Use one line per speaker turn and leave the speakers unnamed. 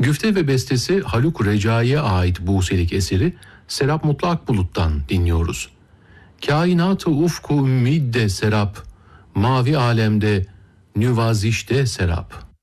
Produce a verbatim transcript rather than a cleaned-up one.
Güfte ve bestesi Haluk Recai'ye ait Buselik eseri Serap Mutlu Akbulut'tan dinliyoruz. Kainat-ı ufku ümmidde serap, mavi alemde nüvazişte serap.